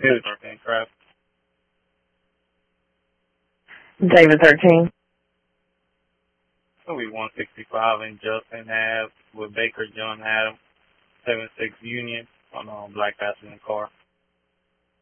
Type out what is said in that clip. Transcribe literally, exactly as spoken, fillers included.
David thirteen traffic. David thirteen. It'll be one sixty-five in Justin Ave with Baker John Adam, seven six Union on um, black passenger car.